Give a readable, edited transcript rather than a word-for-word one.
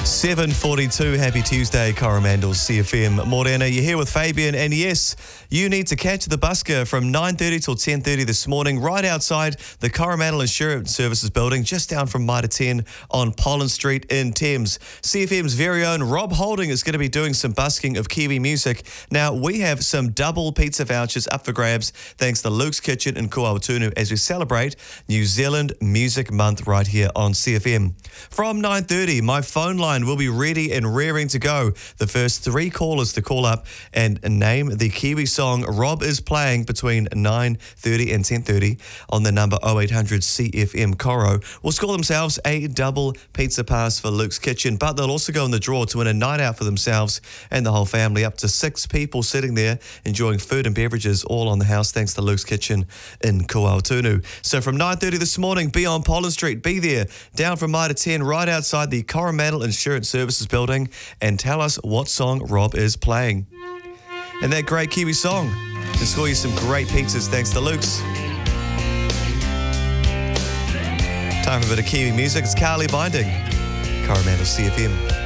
7:42, happy Tuesday, Coromandel CFM. Morena, you're here with Fabian, and yes, you need to catch the busker from 9:30 till 10:30 this morning, right outside the Coromandel Insurance Services building, just down from Mitre 10 on Pollen Street in Thames. CFM's very own Rob Holding is going to be doing some busking of Kiwi music. Now, we have some double pizza vouchers up for grabs, thanks to Luke's Kitchen in Kuawatunu, as we celebrate New Zealand Music Month right here on CFM. From 9:30, my phone line will be ready and raring to go. The first three callers to call up and name the Kiwi song Rob is playing between 9:30 and 10:30 on the number 0800 CFM Coro will score themselves a double pizza pass for Luke's Kitchen, but they'll also go in the draw to win a night out for themselves and the whole family, up to 6 people sitting there enjoying food and beverages all on the house thanks to Luke's Kitchen in Kuawatunu. So from 9:30 this morning, be on Pollen Street, be there down from Mitre 10 right outside the Coromandel Insurance Services building, and tell us what song Rob is playing. And that great Kiwi song can score you some great pizzas thanks to Luke's. Time for a bit of Kiwi music. It's Carly Binding, Coromandel CFM.